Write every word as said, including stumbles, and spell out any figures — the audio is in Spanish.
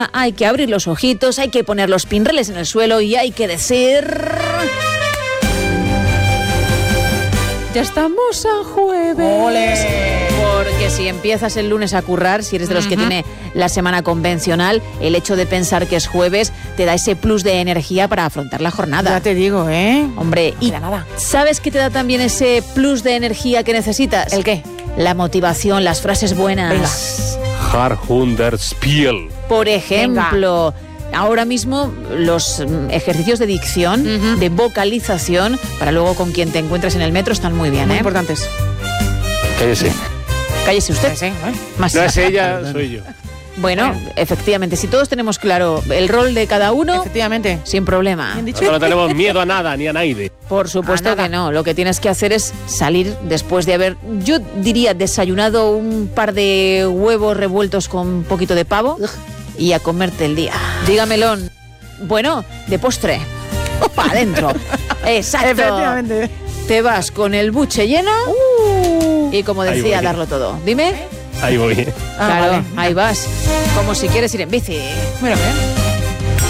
hay que abrir los ojitos, hay que poner los pinreles en el suelo y hay que decir... Ya estamos a jueves. ¡Ole! Porque si empiezas el lunes a currar, si eres de los uh-huh. que tiene la semana convencional, el hecho de pensar que es jueves te da ese plus de energía para afrontar la jornada. Ya te digo, ¿eh? Hombre, no y nada. ¿sabes qué te da también ese plus de energía que necesitas? ¿El qué? La motivación, las frases buenas. Venga. Harhunderspiel. Por ejemplo... Venga. Ahora mismo los ejercicios de dicción, uh-huh. de vocalización, para luego con quien te encuentres en el metro están muy bien, muy ¿eh? importantes. Cállese. Cállese usted. Sí, ¿eh? Más. No es ella, soy yo. Bueno, efectivamente, si todos tenemos claro el rol de cada uno, efectivamente, sin problema. Nosotros no tenemos miedo a nada, ni a nadie. Por supuesto que no. Lo que tienes que hacer es salir después de haber, yo diría, desayunado un par de huevos revueltos con un poquito de pavo. Ugh. Y a comerte el día. Dígamelo. Bueno, de postre. Para adentro. Exacto. Efectivamente. Te vas con el buche lleno uh, y, como decía, darlo todo. Dime. Ahí voy. Claro, ah, vale. Ahí vas. Como si quieres ir en bici. Mira, mira.